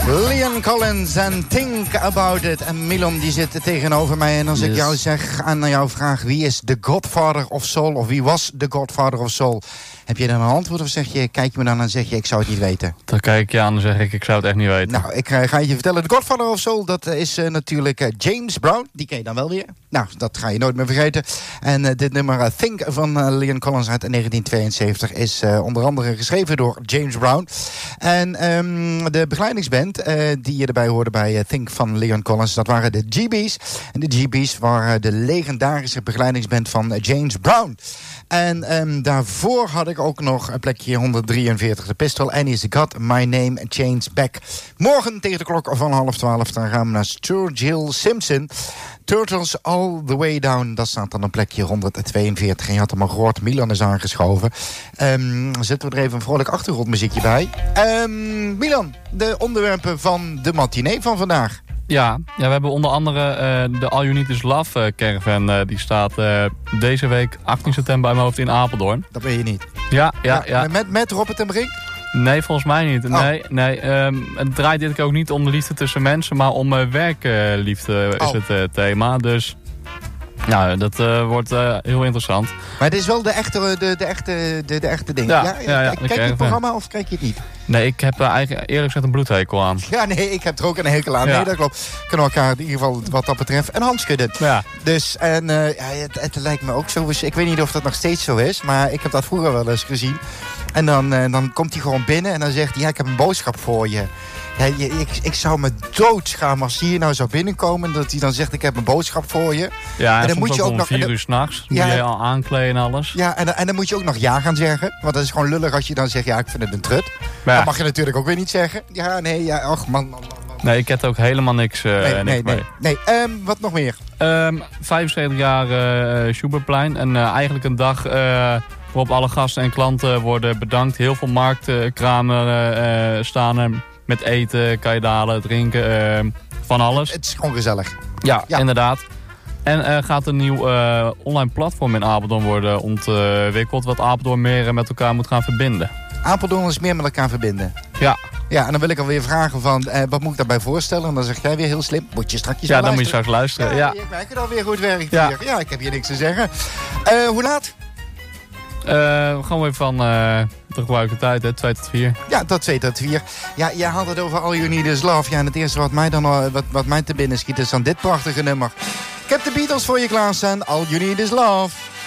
Leon Collins en Think About It. En Milan die zit tegenover mij. En als ik jou zeg, aan jou vraag, wie is de Godfather of Soul? Of wie was de Godfather of Soul? Heb je dan een antwoord of zeg je, kijk je me dan en zeg je, ik zou het niet weten? Dan kijk ik je aan en zeg ik zou het echt niet weten. Nou, ik ga je vertellen. De Godfather of Soul, dat is natuurlijk James Brown. Die ken je dan wel weer. Nou, dat ga je nooit meer vergeten. En dit nummer Think van Leon Collins uit 1972 is onder andere geschreven door James Brown. En de begeleidingsband die je erbij hoorde bij Think van Leon Collins, dat waren de GB's. En de GB's waren de legendarische begeleidingsband van James Brown. En daarvoor had ik ook nog een plekje 143, de Pistol. And Is Got My Name Changed Back. Morgen tegen de klok van 11:30, dan gaan we naar Sturgill Simpson. Turtles All The Way Down, dat staat dan een plekje 142. En je had hem al gehoord, Milan is aangeschoven. Zetten we er even een vrolijk achtergrondmuziekje bij. Milan, de onderwerpen van de matinee van vandaag. Ja, we hebben onder andere de All You Need Is Love caravan. Die staat deze week 18 september bij mijn hoofd in Apeldoorn. Dat ben je niet. Ja. Met Robert en Brink? Nee, volgens mij niet. Oh. Nee. Het draait dit keer ook niet om de liefde tussen mensen, maar om werkliefde is het thema. Dus ja, dat wordt heel interessant. Maar het is wel de echte ding. Ja, kijk je het programma of kijk je het niet? Nee, ik heb eigenlijk eerlijk gezegd een bloedhekel aan. Ja, nee, ik heb er ook een hekel aan. Ja. Nee, dat klopt. Kunnen elkaar in ieder geval wat dat betreft een hand schudden. Ja. Dus, en het lijkt me ook zo. Ik weet niet of dat nog steeds zo is, maar ik heb dat vroeger wel eens gezien. En dan komt hij gewoon binnen en dan zegt hij, ja, ik heb een boodschap voor je. Ja, ik zou me doodschamen als hij hier nou zou binnenkomen, dat hij dan zegt, ik heb een boodschap voor je. Ja, en dan moet je ook nog 4 uur 's nachts. Moet je al aankleden en alles. Ja, en dan moet je ook nog ja gaan zeggen. Want dat is gewoon lullig als je dan zegt, ja, ik vind het een trut. Ja. Dat mag je natuurlijk ook weer niet zeggen. Ja, nee, ja, och, man. Nee, ik heb ook helemaal niks mee. Nee, wat nog meer? 75 jaar Schubertplein. En eigenlijk een dag waarop alle gasten en klanten worden bedankt. Heel veel marktkramen staan er. Met eten, kan je halen, drinken, van alles. Het is gewoon gezellig. Ja, inderdaad. En gaat een nieuw online platform in Apeldoorn worden ontwikkeld, wat Apeldoorn meer met elkaar moet gaan verbinden. Apeldoorn is meer met elkaar verbinden? Ja. Ja, en dan wil ik alweer vragen van, wat moet ik daarbij voorstellen? En dan zeg jij weer heel slim, moet je straks luisteren. Dan moet je straks luisteren, ja. Ik merk het alweer goed werk ja. hier. Ja, ik heb hier niks te zeggen. Hoe laat? Gewoon weer van de gebruikelijke tijd, hè, 2 tot 4. Ja, tot 2 tot 4. Ja, jij had het over All You Need Is Love. Ja, en het eerste wat mij te binnen schiet is dan dit prachtige nummer. Ik heb de Beatles voor je klaarstaan. All You Need Is Love.